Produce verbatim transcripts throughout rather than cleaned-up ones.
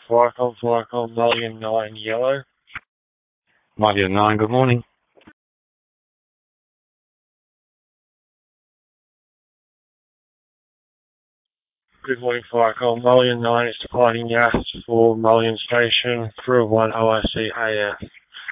Flacco, Flacco, Million nine Yellow. Million nine, good morning. Good morning, Flacco. Million nine is departing Yass for Million Station through one O I C A F.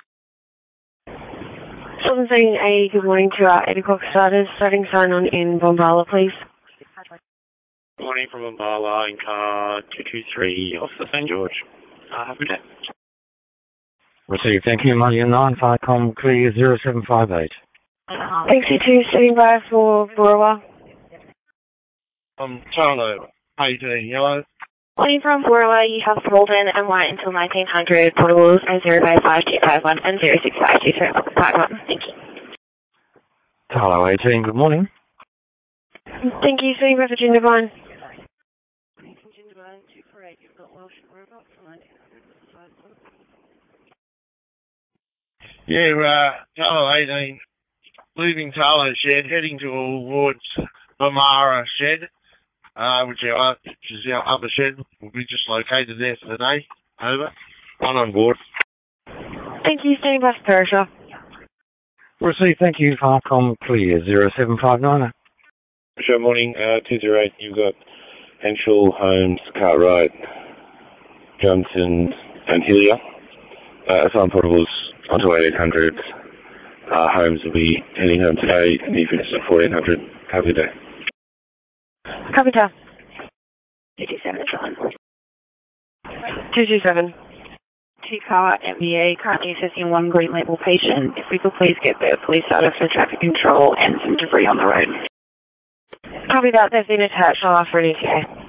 Something a good morning to our eight o'clock starters. Starting sign on in Bombala, please. Good morning from Bombala in car two two three off the Saint George. Uh, have a good day. Received, thank you. Million nine, Firecom clear zero seven five eight. Thanks, you two. Standing by for Borawa. Um, Charlo, eighteen Yellow. Morning from Borawa, you have Holden and White until nineteen hundred. Portables are zero five five two five one and zero six five two three five one. Thank you. Tarlo eighteen, good morning. Thank you. Standing by for Ginger Vine. Ginger Vine, two four eight. You've got Welsh Robot from nineteen hundred. Yeah, uh, Tarlo eighteen, leaving Tarlo Shed, heading towards Bamara Shed, uh, which, are, which is our upper shed. We'll be just located there for the day. Over. One on board. Thank you. Standing by for Perisher. Received, thank you. Firecom clear zero seven five nine. Sure, morning, uh, two zero eight, you've got Henschel, Holmes, Cartwright, Johnson, and Hillier. Uh, assigned portables onto eighteen hundred. Uh, Holmes will be heading home today, and he finishes at fourteen hundred. Have a good day. Copy that. two two seven, John. two two seven. T-Car M B A currently assisting one green label patient. If we could please get the police out of for traffic control and some debris on the road. Copy that. They've been attached. I'll offer an E T A.